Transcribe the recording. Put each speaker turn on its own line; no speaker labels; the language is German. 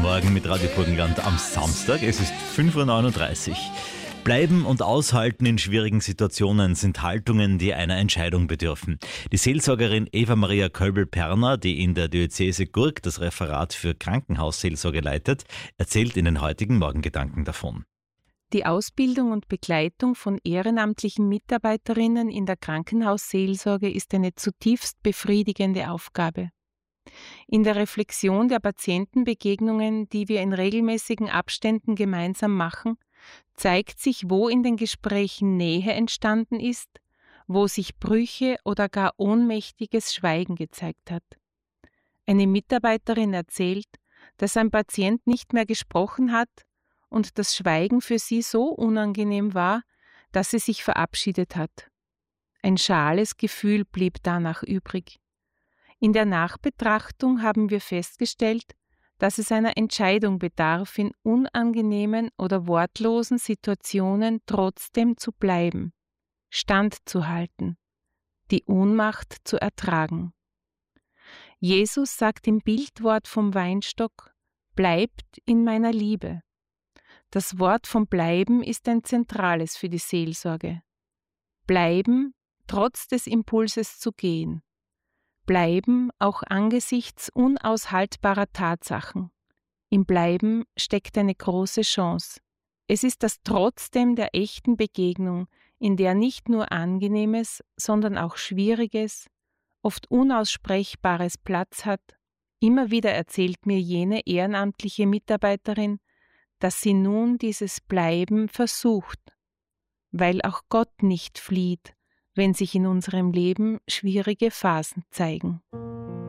Morgen mit Radio Burgenland am Samstag. Es ist 5:39 Uhr. Bleiben und aushalten in schwierigen Situationen sind Haltungen, die einer Entscheidung bedürfen. Die Seelsorgerin Eva-Maria Köbel-Perner, die in der Diözese Gurk das Referat für Krankenhausseelsorge leitet, erzählt in den heutigen Morgengedanken davon.
Die Ausbildung und Begleitung von ehrenamtlichen Mitarbeiterinnen in der Krankenhausseelsorge ist eine zutiefst befriedigende Aufgabe. In der Reflexion der Patientenbegegnungen, die wir in regelmäßigen Abständen gemeinsam machen, zeigt sich, wo in den Gesprächen Nähe entstanden ist, wo sich Brüche oder gar ohnmächtiges Schweigen gezeigt hat. Eine Mitarbeiterin erzählt, dass ein Patient nicht mehr gesprochen hat und das Schweigen für sie so unangenehm war, dass sie sich verabschiedet hat. Ein schales Gefühl blieb danach übrig. In der Nachbetrachtung haben wir festgestellt, dass es einer Entscheidung bedarf, in unangenehmen oder wortlosen Situationen trotzdem zu bleiben, standzuhalten, die Ohnmacht zu ertragen. Jesus sagt im Bildwort vom Weinstock: Bleibt in meiner Liebe. Das Wort vom Bleiben ist ein zentrales für die Seelsorge. Bleiben, trotz des Impulses zu gehen. Bleiben auch angesichts unaushaltbarer Tatsachen. Im Bleiben steckt eine große Chance. Es ist das Trotzdem der echten Begegnung, in der nicht nur Angenehmes, sondern auch Schwieriges, oft Unaussprechbares Platz hat. Immer wieder erzählt mir jene ehrenamtliche Mitarbeiterin, dass sie nun dieses Bleiben versucht, weil auch Gott nicht flieht, wenn sich in unserem Leben schwierige Phasen zeigen.